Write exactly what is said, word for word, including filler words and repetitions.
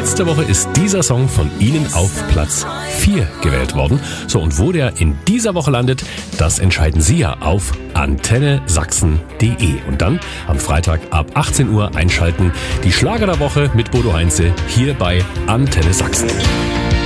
Letzte Woche ist dieser Song von Ihnen auf Platz vier gewählt worden. So, und wo der in dieser Woche landet, das entscheiden Sie ja auf antenne sachsen punkt de. Und dann am Freitag ab achtzehn Uhr einschalten. Die Schlager der Woche mit Bodo Heinze hier bei Antenne Sachsen.